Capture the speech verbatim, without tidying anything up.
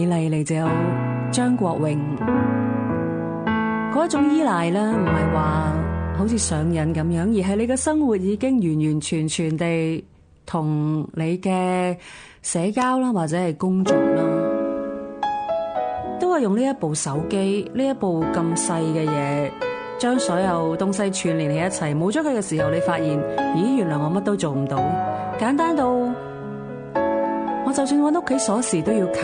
麗嚟就有張國榮嗰一種依賴咧，唔係話好似上癮咁樣，而係你嘅生活已經完完全全地同你嘅社交啦，或者係工作啦，都係用呢一部手機，呢一部咁細嘅嘢，將所有東西串聯喺一齊。冇咗佢嘅時候，你發現，咦，原來我乜都做唔到，簡單到我就算揾屋企鎖匙都要靠